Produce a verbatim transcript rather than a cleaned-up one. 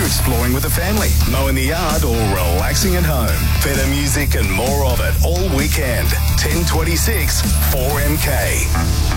exploring with the family, mowing the yard or relaxing at home. Better music and more of it all weekend. ten twenty-six four M K.